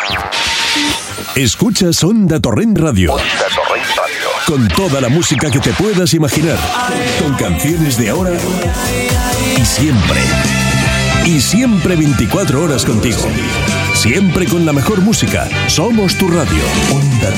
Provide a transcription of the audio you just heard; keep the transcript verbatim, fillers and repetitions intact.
Escuchas Onda Torrent Radio. Onda Torrent Radio. Con toda la música que te puedas imaginar. Con canciones de ahora y siempre. Y siempre veinticuatro horas contigo. Siempre con la mejor música. Somos tu radio. Onda